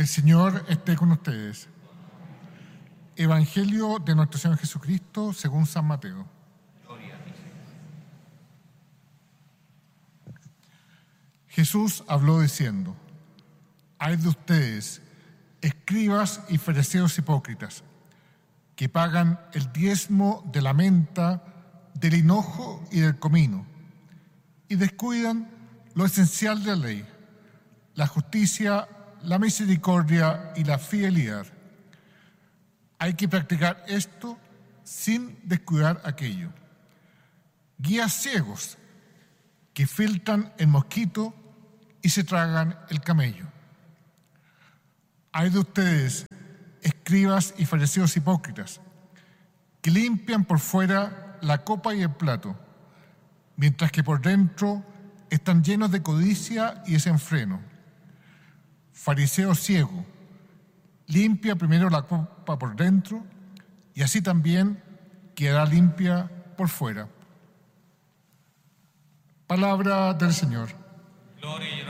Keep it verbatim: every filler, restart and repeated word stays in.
El Señor esté con ustedes. Evangelio de nuestro Señor Jesucristo según San Mateo. Gloria a ti, Señor. Jesús habló diciendo: Ay de ustedes, escribas y fariseos hipócritas, que pagan el diezmo de la menta, del hinojo y del comino, y descuidan lo esencial de la ley, la justicia, la misericordia y la fidelidad. Hay que practicar esto sin descuidar aquello. Guías ciegos que filtran el mosquito y se tragan el camello. Hay de ustedes, escribas y fariseos hipócritas, que limpian por fuera la copa y el plato, mientras que por dentro están llenos de codicia y desenfreno. Fariseo ciego, limpia primero la copa por dentro y así también quedará limpia por fuera. Palabra del Señor. Gloria